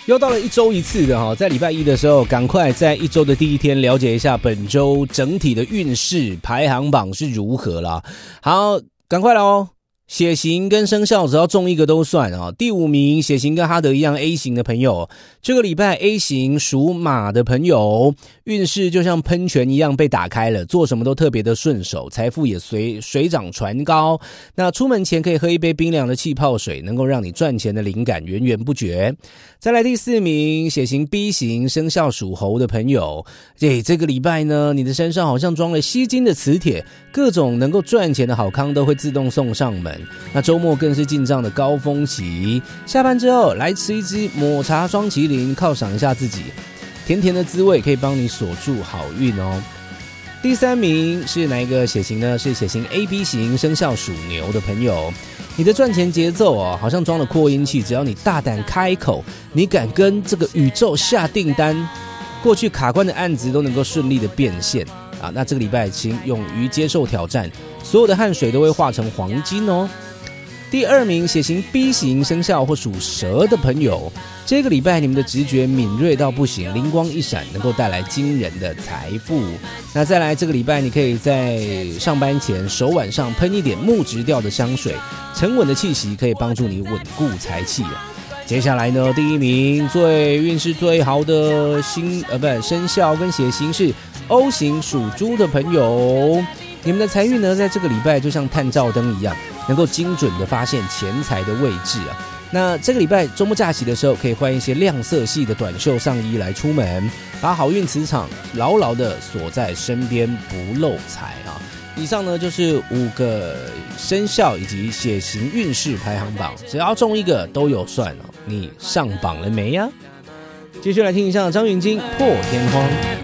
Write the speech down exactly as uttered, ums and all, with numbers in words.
又到了一周一次的哈，在礼拜一的时候，赶快在一周的第一天了解一下本周整体的运势排行榜是如何啦。好，赶快喽！血型跟生肖只要中一个都算啊。第五名，血型跟哈德一样 A 型的朋友，这个礼拜 A 型属马的朋友，运势就像喷泉一样被打开了，做什么都特别的顺手，财富也随水涨船高。那出门前可以喝一杯冰凉的气泡水，能够让你赚钱的灵感源源不绝。再来第四名，血型 B 型生肖属猴的朋友，这这个礼拜呢，你的身上好像装了吸金的磁铁，各种能够赚钱的好康都会自动送上门。那周末更是进账的高峰期，下班之后来吃一支抹茶双麒麟，犒赏一下自己，甜甜的滋味可以帮你锁住好运哦。第三名是哪一个血型呢？是血型 A B 型生肖属牛的朋友，你的赚钱节奏哦，好像装了扩音器，只要你大胆开口，你敢跟这个宇宙下订单，过去卡关的案子都能够顺利的变现啊！那这个礼拜请勇于接受挑战，所有的汗水都会化成黄金哦。第二名，血型 B 型生肖或属蛇的朋友，这个礼拜你们的直觉敏锐到不行，灵光一闪，能够带来惊人的财富。那再来，这个礼拜你可以在上班前手腕上喷一点木质调的香水，沉稳的气息可以帮助你稳固财气。接下来呢，第一名最运势最好的星呃不生肖跟血型是 O 型属猪的朋友，你们的财运呢，在这个礼拜就像探照灯一样，能够精准的发现钱财的位置啊。那这个礼拜周末假期的时候，可以换一些亮色系的短袖上衣来出门，把好运磁场牢牢的锁在身边，不漏财啊。以上呢就是五个生肖以及血型运势排行榜，只要中一个都有算哦。你上榜了没呀？继续来听一下张芸京《破天荒》。